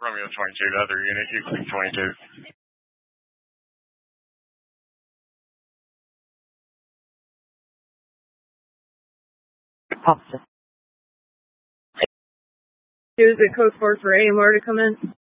Romeo 22 to other unit, Houston 22. Is it code 4 for AMR to come in?